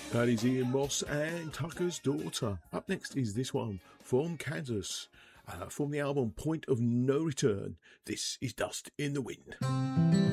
That is Ian Moss and Tucker's Daughter. Up next is this one from Kansas, from the album Point of No Return. This is Dust in the Wind.